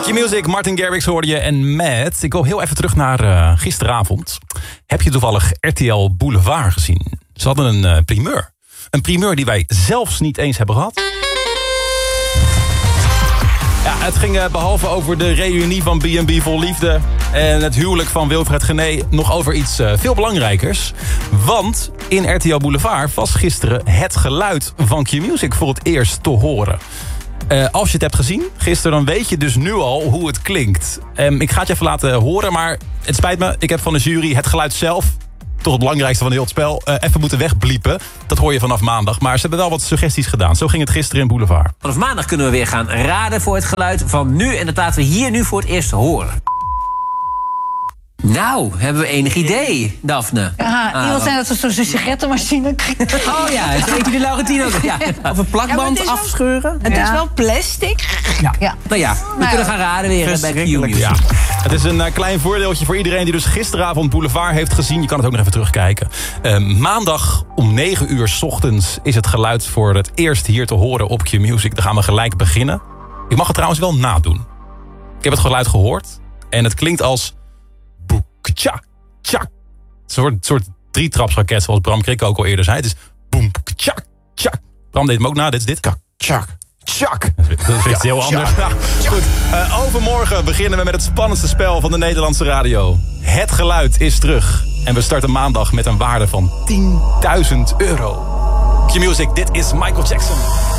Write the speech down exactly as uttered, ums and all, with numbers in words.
Q-Music, Martin Garrix hoorde je en Matt. Ik wil heel even terug naar uh, gisteravond. Heb je toevallig R T L Boulevard gezien? Ze hadden een uh, primeur. Een primeur die wij zelfs niet eens hebben gehad. Ja, het ging uh, behalve over de reunie van B en B Vol Liefde en het huwelijk van Wilfred Genee nog over iets uh, veel belangrijkers. Want in R T L Boulevard was gisteren het geluid van Q-Music voor het eerst te horen. Uh, als je het hebt gezien gisteren, dan weet je dus nu al hoe het klinkt. Um, ik ga het je even laten horen, maar het spijt me. Ik heb van de jury het geluid zelf, toch het belangrijkste van heel het spel, uh, even moeten wegbliepen. Dat hoor je vanaf maandag. Maar ze hebben wel wat suggesties gedaan. Zo ging het gisteren in Boulevard. Vanaf maandag kunnen we weer gaan raden voor het geluid van nu. En dat laten we hier nu voor het eerst horen. Nou, hebben we enig idee, Daphne? Ja, ah, iemand zei dat ze zo'n sigarettenmachine... Oh ja, het weet je de Laurentien ook. Ja. Of een plakband ja, afscheuren. Het ja. is wel plastic. Ja. ja. Nou ja, we nou, kunnen gaan raden weer bij Q-Music. Ja. Het is een uh, klein voordeeltje voor iedereen die dus gisteravond Boulevard heeft gezien. Je kan het ook nog even terugkijken. Uh, maandag om negen uur 's ochtends is het geluid voor het eerst hier te horen op Q-Music. Dan gaan we gelijk beginnen. Ik mag het trouwens wel nadoen. Ik heb het geluid gehoord en het klinkt als... Tja, tja. Een soort, soort drietrapsraket zoals Bram Krikke ook al eerder zei. Het is boem, tjak, tjak. Bram deed hem ook na, dit is dit. Tjak, tjak. Dat is heel anders. Ja, goed, uh, overmorgen beginnen we met het spannendste spel van de Nederlandse radio. Het geluid is terug. En we starten maandag met een waarde van tienduizend euro. Q-Music, dit is Michael Jackson.